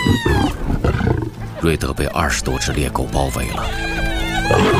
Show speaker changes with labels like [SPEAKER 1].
[SPEAKER 1] 瑞德被20多只猎狗包围了。